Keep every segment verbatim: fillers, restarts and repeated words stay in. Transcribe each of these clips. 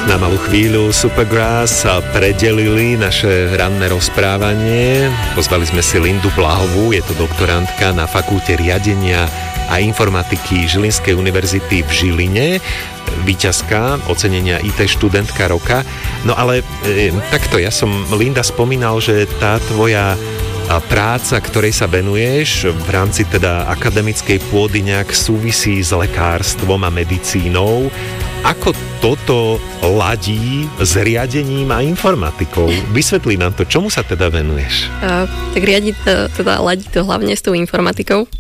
Na malú chvíľu Supergrass predelili naše ranné rozprávanie. Pozvali sme si Lindu Blahovú, je to doktorantka na fakulte riadenia a informatiky Žilinskej univerzity v Žiline, víťazka ocenenia í té študentka roka. No ale e, takto, ja som, Linda, spomínal, že tá tvoja práca, ktorej sa venuješ v rámci teda akademickej pôdy nejak súvisí s lekárstvom a medicínou. Ako toto ladí s riadením a informatikou? Vysvetlí nám to, čomu sa teda venuješ? Uh, tak riadi to, teda ladí to hlavne s tou informatikou.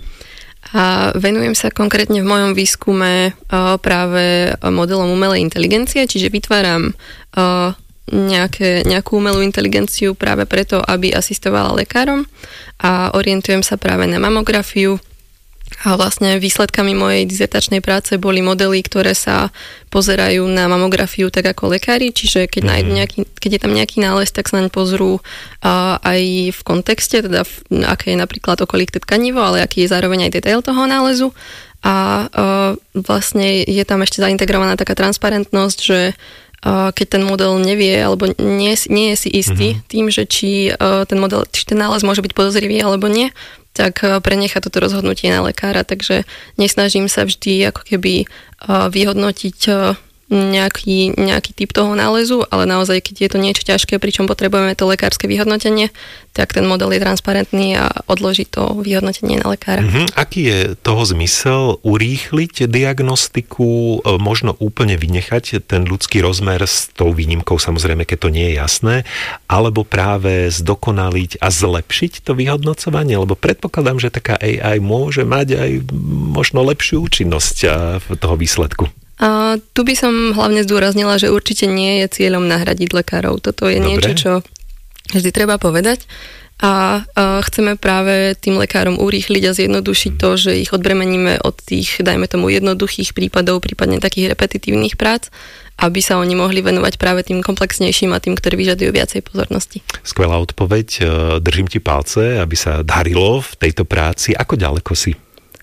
A venujem sa konkrétne v mojom výskume uh, práve modelom umelej inteligencie, čiže vytváram uh, nejaké, nejakú umelú inteligenciu práve preto, aby asistovala lekárom a orientujem sa práve na mamografiu. A vlastne výsledkami mojej dizertačnej práce boli modely, ktoré sa pozerajú na mamografiu tak ako lekári, čiže keď, mm. nájdu nejaký, keď je tam nejaký nález, tak sa naň pozrú uh, aj v kontexte, teda v, aké je napríklad okolité tkanivo, ale aký je zároveň aj detail toho nálezu. A uh, vlastne je tam ešte zaintegrovaná taká transparentnosť, že uh, keď ten model nevie, alebo nie, nie je si istý mm. tým, že či uh, ten model, či ten nález môže byť podozrivý alebo nie, tak prenechá toto rozhodnutie na lekára, takže nesnažím sa vždy ako keby vyhodnotiť nejaký, nejaký typ toho nálezu, ale naozaj, keď je to niečo ťažké, pričom potrebujeme to lekárske vyhodnotenie, tak ten model je transparentný a odloží to vyhodnotenie na lekára. Mm-hmm. Aký je toho zmysel urýchliť diagnostiku, možno úplne vynechať ten ľudský rozmer s tou výnimkou, samozrejme, keď to nie je jasné, alebo práve zdokonaliť a zlepšiť to vyhodnocovanie, lebo predpokladám, že taká á í môže mať aj možno lepšiu účinnosť toho výsledku. A tu by som hlavne zdôraznila, že určite nie je cieľom nahradiť lekárov. Toto je Dobre. niečo, čo vždy treba povedať. A, a chceme práve tým lekárom urýchliť a zjednodušiť to, že ich odbremeníme od tých, dajme tomu, jednoduchých prípadov, prípadne takých repetitívnych prác, aby sa oni mohli venovať práve tým komplexnejším a tým, ktorí vyžadujú viacej pozornosti. Skvelá odpoveď. Držím ti palce, aby sa darilo v tejto práci. Ako ďaleko si?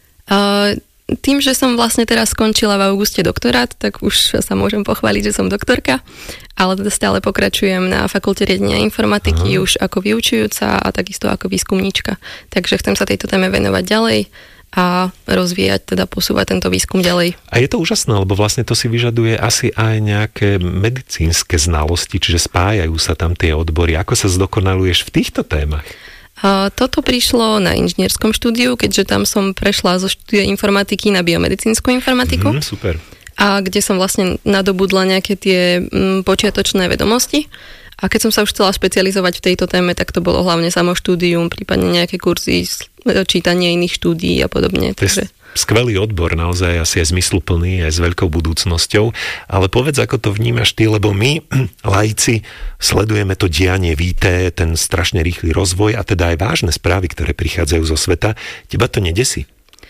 A, Tým, že som vlastne teraz skončila v auguste doktorát, tak už sa môžem pochváliť, že som doktorka, ale teda stále pokračujem na fakulte riadenia informatiky Aha. už ako vyučujúca a takisto ako výskumníčka. Takže chcem sa tejto téme venovať ďalej a rozvíjať, teda posúvať tento výskum ďalej. A je to úžasné, lebo vlastne to si vyžaduje asi aj nejaké medicínske znalosti, čiže spájajú sa tam tie odbory. Ako sa zdokonaluješ v týchto témach? A toto prišlo na inžinierskom štúdiu, keďže tam som prešla zo štúdia informatiky na biomedicínsku informatiku. Mm, super. A kde som vlastne nadobudla nejaké tie mm, počiatočné vedomosti. A keď som sa už chcela špecializovať v tejto téme, tak to bolo hlavne samo štúdium, prípadne nejaké kurzy, čítanie iných štúdií a podobne. Takže skvelý odbor, naozaj asi je zmysluplný, aj s veľkou budúcnosťou, ale povedz, ako to vnímaš ty, lebo my, laici, sledujeme to dianie vé té, ten strašne rýchly rozvoj a teda aj vážne správy, ktoré prichádzajú zo sveta. Teba to nedesí?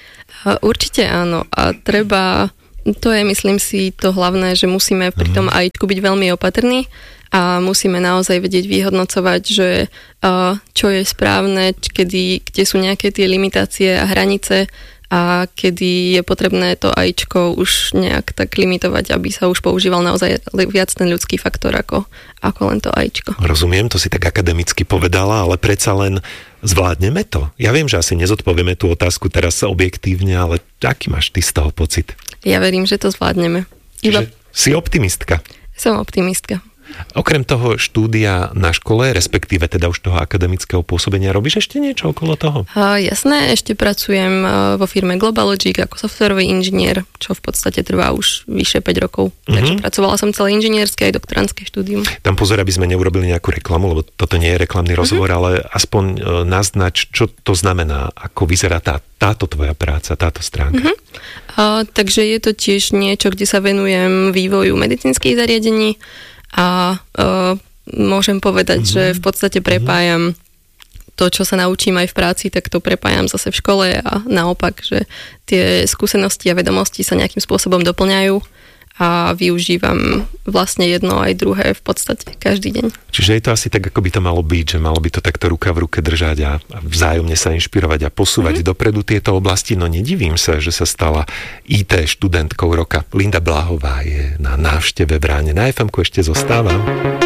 Určite áno a treba, to je myslím si to hlavné, že musíme pri tom áičku byť veľmi opatrní a musíme naozaj vedieť vyhodnocovať, že čo je správne, kedy, kde sú nejaké tie limitácie a hranice a kedy je potrebné to áičko už nejak tak limitovať, aby sa už používal naozaj viac ten ľudský faktor ako, ako len to áičko. Rozumiem, to si tak akademicky povedala, ale predsa len zvládneme to. Ja viem, že asi nezodpovieme tú otázku teraz objektívne, ale aký máš ty z toho pocit? Ja verím, že to zvládneme. Iba... Si optimistka? Som optimistka. Okrem toho štúdia na škole, respektíve teda už toho akademického pôsobenia, robíš ešte niečo okolo toho? Uh, jasné, ešte pracujem uh, vo firme GlobalLogic ako softwarový inžinier, čo v podstate trvá už vyše päť rokov. Mm-hmm. Takže pracovala som celé inžinierské aj doktorantské štúdium. Tam pozor, aby sme neurobili nejakú reklamu, lebo toto nie je reklamný rozhovor, mm-hmm. ale aspoň uh, naznač, čo to znamená, ako vyzerá tá, táto tvoja práca, táto stránka. Mm-hmm. Uh, takže je to tiež niečo, kde sa venujem vývoju medicínskych zariadení, a uh, môžem povedať, mm-hmm. že v podstate prepájam to, čo sa naučím aj v práci, tak to prepájam zase v škole a naopak, že tie skúsenosti a vedomosti sa nejakým spôsobom doplňajú a využívam vlastne jedno aj druhé v podstate každý deň. Čiže je to asi tak, ako by to malo byť, že malo by to takto ruka v ruke držať a vzájomne sa inšpirovať a posúvať mm-hmm. dopredu tieto oblasti. No nedivím sa, že sa stala í té študentkou roka. Linda Bláhová je na návšteve v Ráne. Na ef emku ešte zostávam.